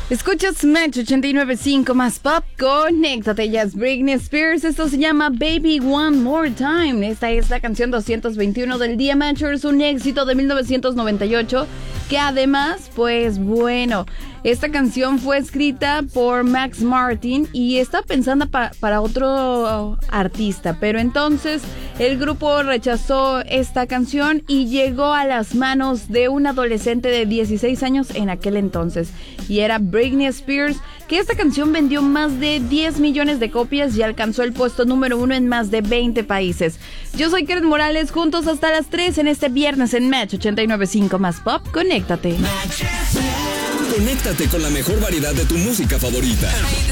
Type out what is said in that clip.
Escuchas Match 89.5 más pop, conéctate, ya es Britney Spears, esto se llama Baby One More Time, esta es la canción 221 del día. Matchers, un éxito de 1998, que además, pues bueno, esta canción fue escrita por Max Martin y está pensando para otro artista, pero entonces el grupo rechazó esta canción y llegó a las manos de un adolescente de 16 años en aquel entonces, y era Britney Spears, que esta canción vendió más de 10 millones de copias y alcanzó el puesto número 1 en más de 20 países. Yo soy Karen Morales, juntos hasta las 3 en este viernes en Match 89.5 más pop, conéctate. Conéctate con la mejor variedad de tu música favorita.